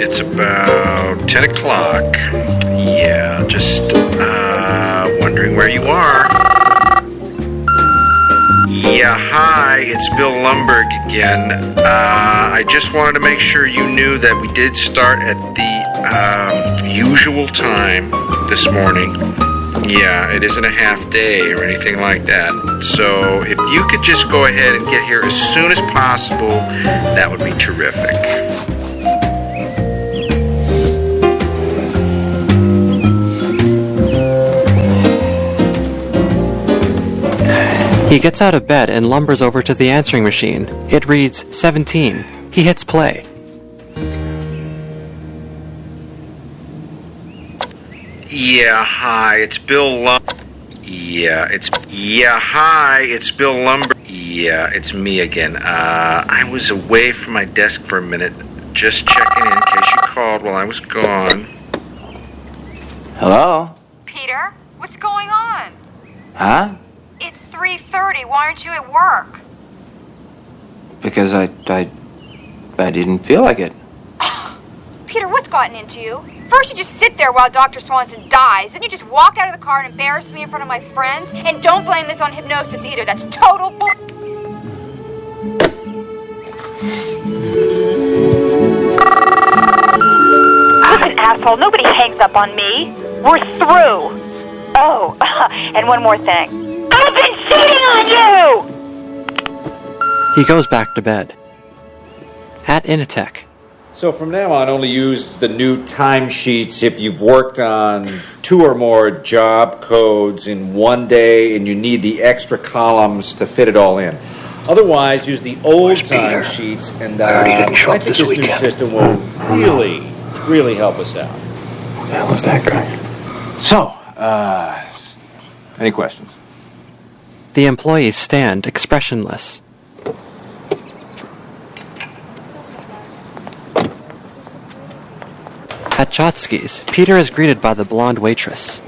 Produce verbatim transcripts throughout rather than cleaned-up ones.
It's about ten o'clock. Yeah, just uh, wondering where you are. Yeah, hi, it's Bill Lumberg again. Uh, I just wanted to make sure you knew that we did start at the um, usual time this morning. Yeah, it isn't a half day or anything like that. So if you could just go ahead and get here as soon as possible, that would be terrific. He gets out of bed and lumbers over to the answering machine. It reads seventeen. He hits play. Yeah, hi, it's Bill Lum... Yeah, it's... Yeah, hi, it's Bill Lumber... Yeah, it's me again. Uh, I was away from my desk for a minute, just checking in in case you called while I was gone. Hello? Peter, what's going on? Huh? It's three thirty. Why aren't you at work? Because I... I... I didn't feel like it. Peter, what's gotten into you? First you just sit there while Doctor Swanson dies, then you just walk out of the car and embarrass me in front of my friends, and don't blame this on hypnosis either. That's total bull... Listen, asshole, nobody hangs up on me. We're through. Oh, and one more thing. I've been cheating on you! He goes back to bed. At Initech. So from now on, only use the new timesheets if you've worked on two or more job codes in one day and you need the extra columns to fit it all in. Otherwise, use the old timesheets, and uh, I, I think this, this new system will really, really help us out. What the hell is that guy? So, uh, any questions? The employees stand expressionless. At Chotsky's, Peter is greeted by the blonde waitress.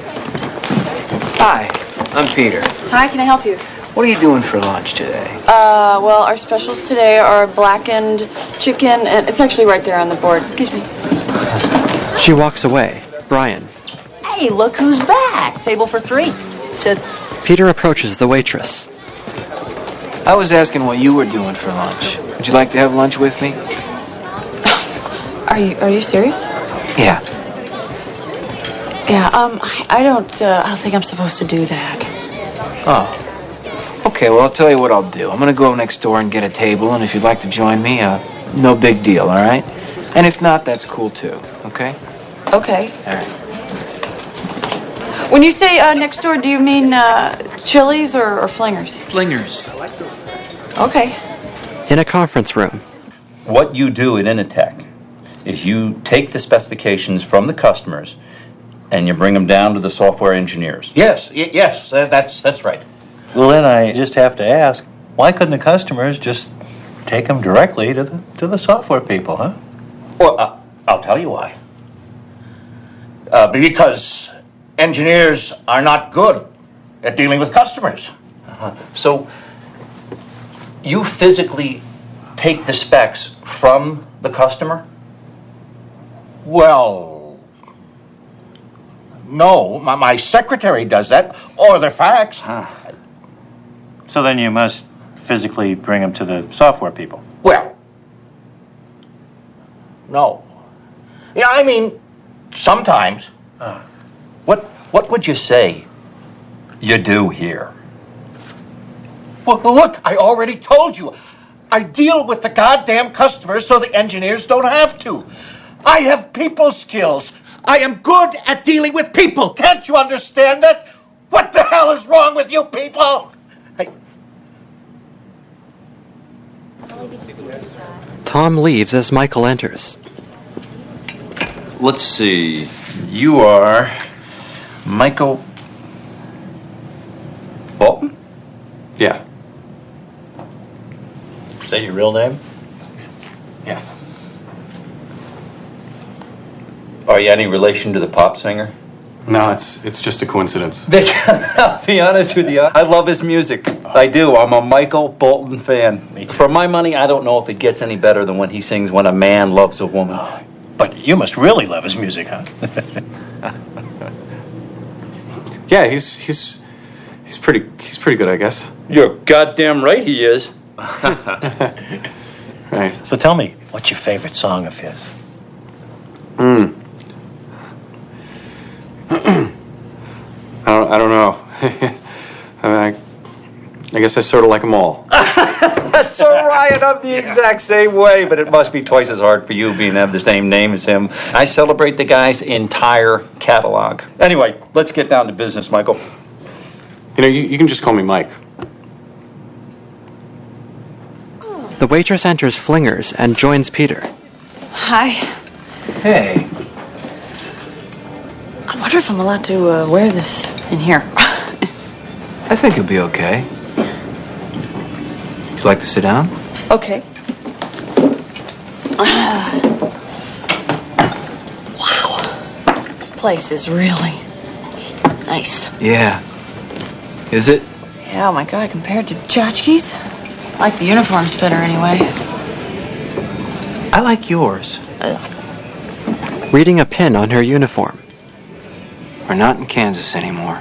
Hi, I'm Peter. Hi, can I help you? What are you doing for lunch today? Uh, well, our specials today are blackened chicken, and it's actually right there on the board. Excuse me. She walks away. Brian. Hey, look who's back. Table for three. To... Peter approaches the waitress. I was asking what you were doing for lunch. Would you like to have lunch with me? Are you Are you serious? Yeah. Yeah. Um. I, I don't. Uh, I don't think I'm supposed to do that. Oh. Okay. Well, I'll tell you what I'll do. I'm gonna go next door and get a table, and if you'd like to join me, uh, no big deal. All right. And if not, that's cool too. Okay. Okay. All right. When you say uh, next door, do you mean uh, Chili's or, or Flingers? Flingers. Okay. In a conference room. What you do in Initech is you take the specifications from the customers and you bring them down to the software engineers. Yes, y- yes, uh, that's that's right. Well, then I just have to ask, why couldn't the customers just take them directly to the to the software people, huh? Well, uh, I'll tell you why. Uh, because engineers are not good at dealing with customers. Uh-huh. So you physically take the specs from the customer? Well, no, my, my secretary does that, or they're faxed. Huh. So then you must physically bring them to the software people. Well, no. Yeah, I mean, sometimes. Uh, what what would you say you do here? Well, look, I already told you. I deal with the goddamn customers so the engineers don't have to. I have people skills. I am good at dealing with people. Can't you understand that? What the hell is wrong with you people? I... Tom leaves as Michael enters. Let's see. You are Michael Bolton? Yeah. Is that your real name? Yeah. Are you any relation to the pop singer? No, it's it's just a coincidence. Vic, I'll be honest with you. I love his music. I do. I'm a Michael Bolton fan. For my money, I don't know if it gets any better than when he sings "When a Man Loves a Woman." But you must really love his music, huh? Yeah, he's he's he's pretty he's pretty good, I guess. You're goddamn right he is. Right. So tell me, what's your favorite song of his? Hmm. I don't I don't know. I, mean, I, I guess I sort of like them all. That's so Ryan, I'm the exact same way, but it must be twice as hard for you being have the same name as him. I celebrate the guy's entire catalog. Anyway, let's get down to business, Michael. You know, you, you can just call me Mike. The waitress enters Flingers and joins Peter. Hi. Hey. I wonder if I'm allowed to uh, wear this in here. I think you'll be okay. Would you like to sit down? Okay. Wow. This place is really nice. Yeah. Is it? Yeah, oh my god, compared to Tchotchke's? I like the uniforms better anyways. I like yours. Reading a pin on her uniform. We're not in Kansas anymore.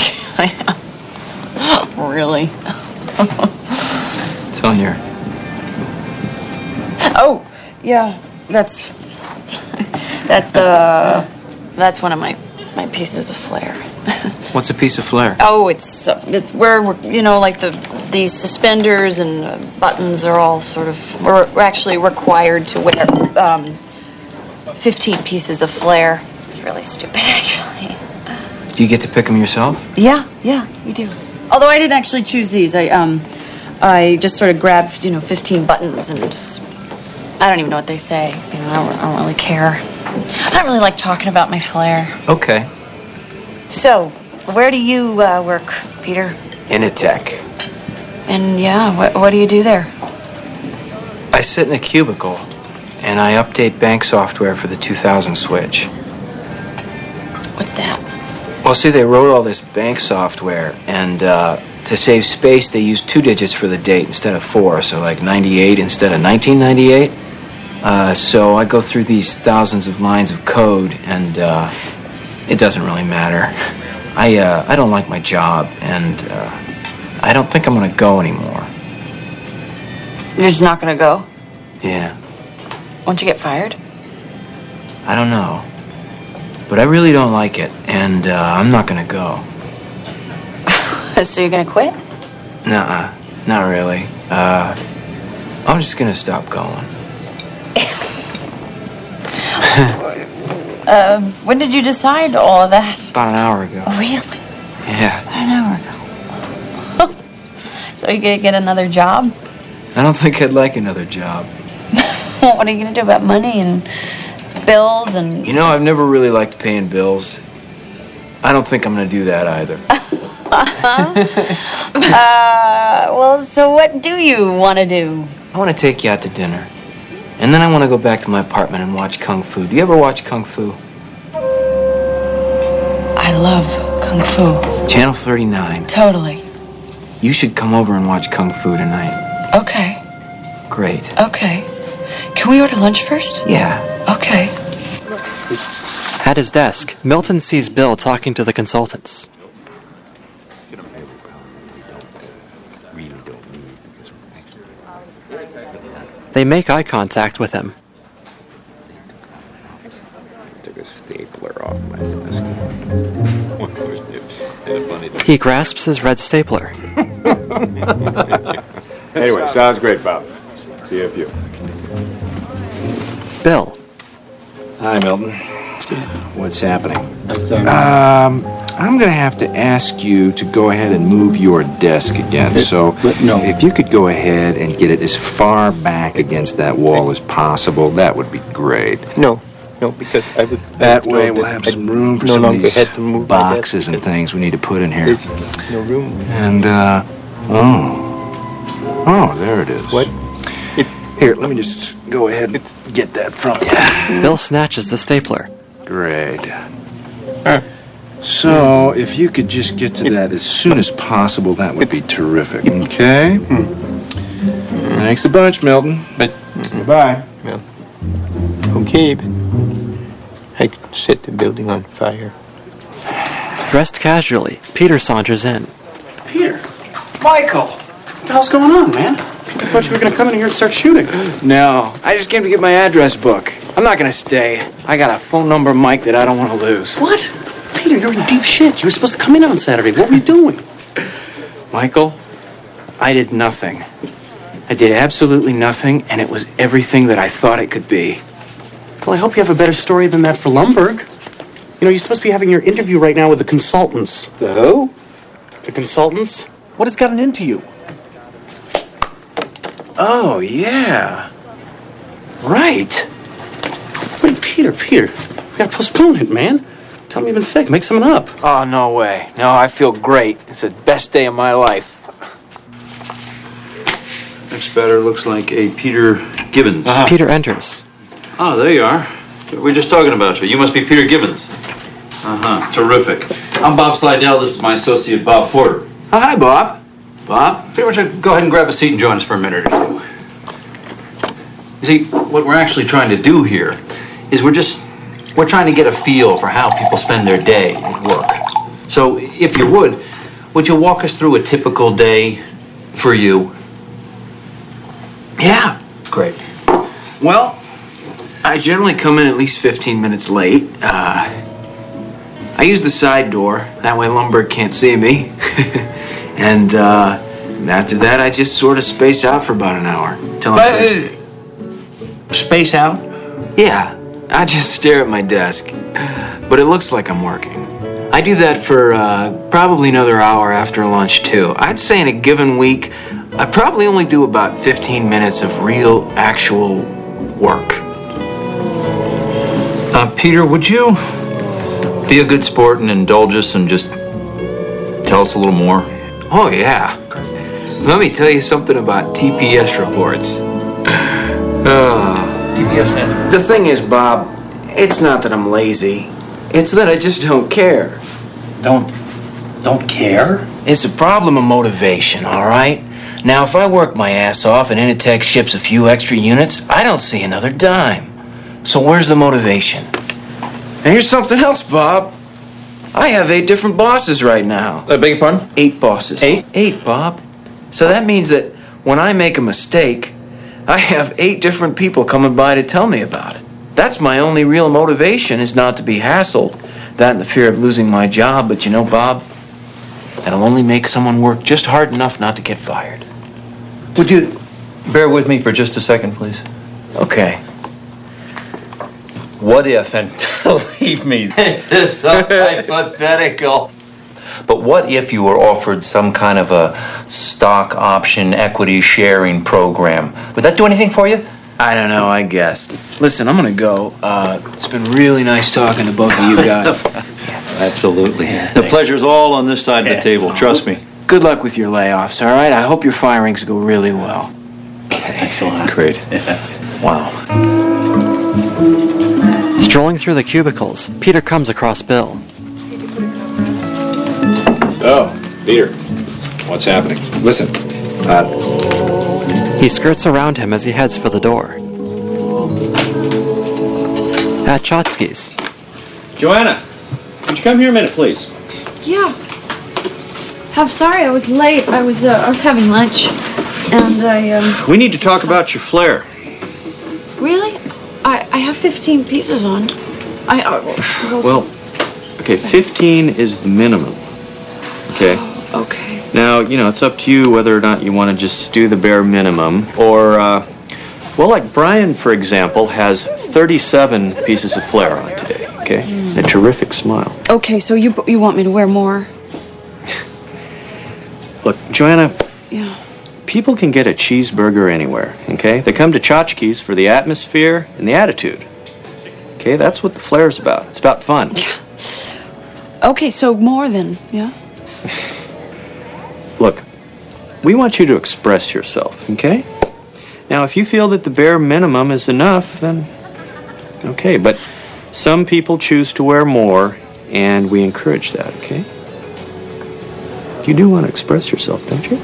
Really? It's on your... Oh, yeah, that's... That's, uh... That's one of my, my pieces of flair. What's a piece of flair? Oh, it's, uh, it's where, we're, you know, like the these suspenders and uh, buttons are all sort of... We're, we're actually required to wear um, fifteen pieces of flair. It's really stupid, actually. Do you get to pick them yourself? Yeah, yeah, you do. Although I didn't actually choose these. I um, I just sort of grabbed, you know, fifteen buttons and just... I don't even know what they say. You know, I don't, I don't really care. I don't really like talking about my flair. Okay. So, where do you uh, work, Peter? Initech. And yeah, what, what do you do there? I sit in a cubicle, and I update bank software for the two thousand switch. What's that? Well, see, they wrote all this bank software, and uh, to save space, they used two digits for the date instead of four, so like ninety-eight instead of nineteen ninety-eight. Uh, so I go through these thousands of lines of code, and uh, it doesn't really matter. I uh, I don't like my job, and uh, I don't think I'm going to go anymore. You're just not going to go? Yeah, Won't you get fired? I don't know. But I really don't like it, and uh, I'm not going to go. So you're going to quit? Nuh-uh, not really. Uh, I'm just going to stop going. uh, when did you decide all of that? About an hour ago. Oh, really? Yeah. About an hour ago. So you're going to get another job? I don't think I'd like another job. What are you going to do about money and bills and... You know, I've never really liked paying bills. I don't think I'm going to do that either. uh, well, so what do you want to do? I want to take you out to dinner. And then I want to go back to my apartment and watch Kung Fu. Do you ever watch Kung Fu? I love Kung Fu. Channel thirty-nine. Totally. You should come over and watch Kung Fu tonight. Okay. Great. Okay. Can we order lunch first? Yeah. Okay. At his desk, Milton sees Bill talking to the consultants. They make eye contact with him. Took a stapler off my desk. He grasps his red stapler. Anyway, sounds great, Bob. See you at you. Bill. Hi, Milton. What's happening? I'm sorry. Um, I'm going to have to ask you to go ahead and move your desk again. It, so, no. If you could go ahead and get it as far back against that wall as possible, that would be great. No, no, because I was. That I was way, we'll have some room for no some of these boxes and things we need to put in here. There's no room. And, uh, oh. Oh, there it is. What? It, Here, let me just go ahead and get that from you. Bill snatches the stapler. Great. Uh, so, if you could just get to that as soon as possible, that would be terrific. Okay? Mm. Thanks a bunch, Milton. But, Goodbye. Well, okay, but I could set the building on fire. Dressed casually, Peter saunters in. Peter, Michael! what the hell's going on, man? I thought you were going to come in here and start shooting. No, I just came to get my address book. I'm not gonna stay. I got a phone number, Mike, that I don't want to lose. What? Peter, you're in deep shit. You were supposed to come in on Saturday. What were you doing? Michael, I did nothing. I did absolutely nothing, and it was everything that I thought it could be. Well, I hope you have a better story than that for Lumberg. You know, you're supposed to be having your interview right now with the consultants. The who? The consultants? What has gotten into you? Oh, yeah. Right. Wait, Peter, Peter. We gotta postpone it, man. Tell me you've been sick. Make something up. Oh, no way. No, I feel great. It's the best day of my life. Much better. Looks like a Peter Gibbons. Uh-huh. Peter enters. Oh, there you are. We were just talking about you. You must be Peter Gibbons. Uh-huh. Terrific. I'm Bob Slidell. This is my associate, Bob Porter. Oh, hi, Bob. Bob? Pretty much go ahead and grab a seat and join us for a minute or two. You see, what we're actually trying to do here is we're just, we're trying to get a feel for how people spend their day at work. So, if you would, would you walk us through a typical day for you? Yeah. Great. Well, I generally come in at least fifteen minutes late. Uh, I use the side door. That way Lumberg can't see me. and uh, after that, I just sort of space out for about an hour. Till I'm uh, space out? Yeah. I just stare at my desk. But it looks like I'm working. I do that for uh, probably another hour after lunch, too. I'd say in a given week, I probably only do about fifteen minutes of real, actual work. Uh, Peter, would you be a good sport and indulge us and just tell us a little more? Oh, yeah. Let me tell you something about T P S reports. Uh, T P S stands for? The thing is, Bob, it's not that I'm lazy. It's that I just don't care. Don't, don't care? It's a problem of motivation, all right? Now, if I work my ass off and Initech ships a few extra units, I don't see another dime. So where's the motivation? And here's something else, Bob. I have eight different bosses right now. I beg your pardon? Eight bosses. Eight? Eight, Bob. So that means that when I make a mistake, I have eight different people coming by to tell me about it. That's my only real motivation, is not to be hassled. That and the fear of losing my job. But you know, Bob, that'll only make someone work just hard enough not to get fired. Would you bear with me for just a second, please? Okay. What if, and believe me, this is so hypothetical, but what if you were offered some kind of a stock option equity sharing program? Would that do anything for you? I don't know, I guess. Listen, I'm gonna go. Uh, it's been really nice talking to both of you guys. Absolutely. The pleasure's all on this side of the table, trust me. Good luck with your layoffs, all right? I hope your firings go really well. Okay. Excellent. Great. Yeah. Wow. Strolling through the cubicles, Peter comes across Bill. Oh, Peter, what's happening? Listen, uh... He skirts around him as he heads for the door. At Chotsky's. Joanna, would you come here a minute, please? Yeah. I'm sorry I was late. I was uh, I was having lunch, and I um. We need to talk about your flare. Really? I I have fifteen pieces on. I uh, well, okay, fifteen is the minimum. Okay. Okay. Now, you know, it's up to you whether or not you want to just do the bare minimum, or, uh, well, like Brian, for example, has thirty-seven pieces of flare on today. Okay. Mm. A terrific smile. Okay, so you you want me to wear more? Look, Joanna. Yeah. People can get a cheeseburger anywhere, okay? They come to Tchotchkes for the atmosphere and the attitude. Okay, that's what the flare's about. It's about fun. Yeah. Okay, so more than, yeah? Look, we want you to express yourself, okay? Now, if you feel that the bare minimum is enough, then okay. But some people choose to wear more, and we encourage that, okay? You do want to express yourself, don't you?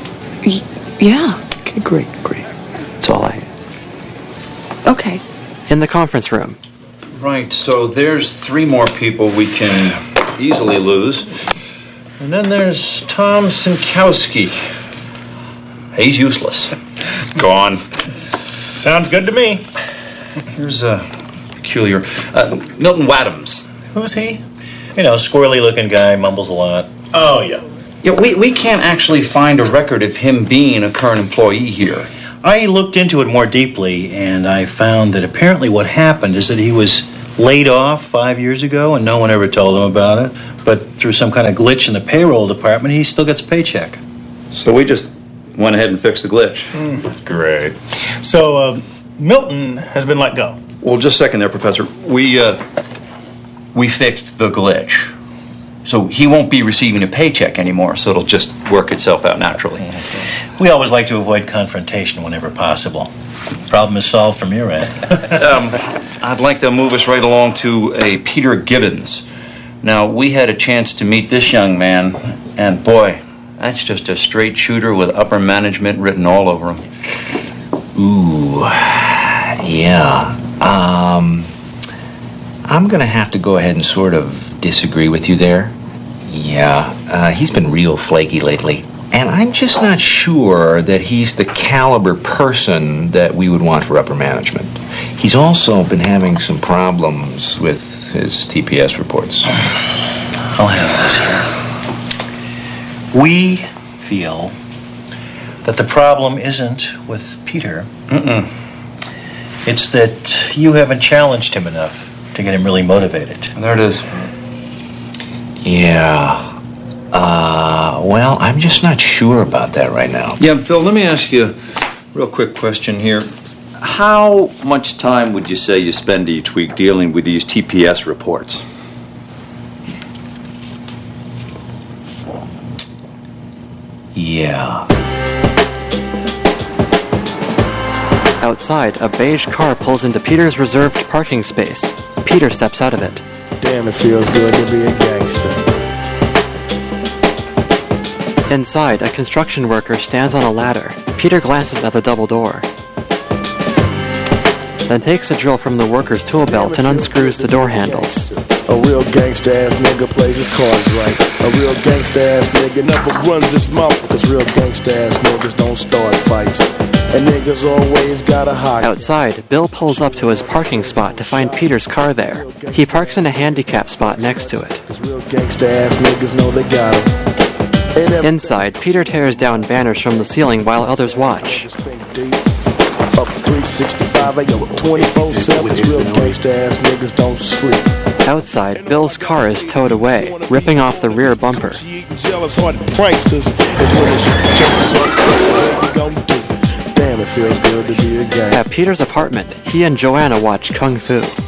Y- yeah. Okay, great, great. That's all I ask. Okay. In the conference room. Right, so there's three more people we can easily lose. And then there's Tom Sinkowski. He's useless. Gone. Sounds good to me. Here's a peculiar... Uh, Milton Wadhams. Who's he? You know, squirrely-looking guy, mumbles a lot. Oh, yeah. Yeah, we, we can't actually find a record of him being a current employee here. I looked into it more deeply, and I found that apparently what happened is that he was laid off five years ago, and no one ever told him about it. But through some kind of glitch in the payroll department, he still gets a paycheck. So we just went ahead and fixed the glitch. Mm. Great. So, uh, Milton has been let go. Well, just a second there, Professor. We, uh, we fixed the glitch. So he won't be receiving a paycheck anymore, so it'll just work itself out naturally. We always like to avoid confrontation whenever possible. Problem is solved from your end. um, I'd like to move us right along to a Peter Gibbons. Now, we had a chance to meet this young man, and boy, that's just a straight shooter with upper management written all over him. Ooh, yeah. Um, I'm going to have to go ahead and sort of disagree with you there. Yeah, uh, he's been real flaky lately. And I'm just not sure that he's the caliber person that we would want for upper management. He's also been having some problems with his T P S reports. I'll handle this here. We feel that the problem isn't with Peter. Mm-mm. It's that you haven't challenged him enough to get him really motivated. There it is. Yeah. Uh, well, I'm just not sure about that right now. Yeah, Phil, let me ask you a real quick question here. How much time would you say you spend each week dealing with these T P S reports? Yeah. Outside, a beige car pulls into Peter's reserved parking space. Peter steps out of it. Damn, it feels good to be a gangster. Inside, a construction worker stands on a ladder. Peter glances at the double door, then takes a drill from the worker's tool belt and unscrews the door handles. A real gangsta-ass nigga plays his cards right. A real gangsta-ass nigga never runs his mouth, because real gangsta-ass niggas don't start fights. And niggas always gotta hide. Outside, Bill pulls up to his parking spot to find Peter's car there. He parks in a handicap spot next to it. Real gangsta-ass niggas know they got him. Inside, Peter tears down banners from the ceiling while others watch. Up three sixty-five, twenty-four seven, real gangsta-ass niggas don't sleep. Outside, Bill's car is towed away, ripping off the rear bumper. Jealous heart pranksters is when this jumps up. What we gon' do? Damn, it feels good to be a gangster. At Peter's apartment, he and Joanna watch Kung Fu.